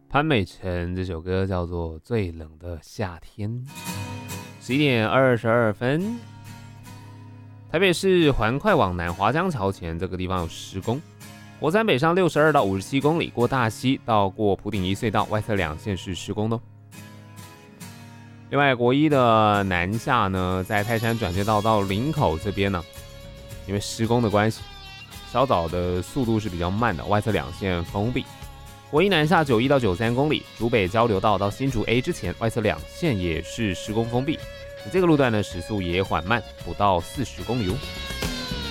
潘美辰这首歌叫做《最冷的夏天》。11:22，台北市环快往南华江桥前这个地方有施工，国三北上62到57公里，过大溪到过埔顶一隧道，外侧2线是施工的。另外，国一的南下呢，在泰山转接道到林口这边呢，因为施工的关系，稍早的速度是比较慢的，外侧2线封闭。国一南下91到93公里，竹北交流道到新竹 A 之前，外侧2线也是施工封闭。这个路段呢，时速也缓慢，不到40公里哦。